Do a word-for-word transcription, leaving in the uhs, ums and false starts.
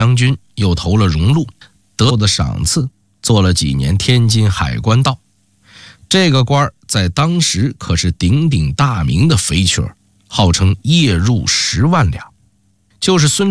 将军又投了荣禄，得到的赏赐，做了几年天津海关道。这个官在当时可是鼎鼎大名的肥缺，号称月入十万两。就是孙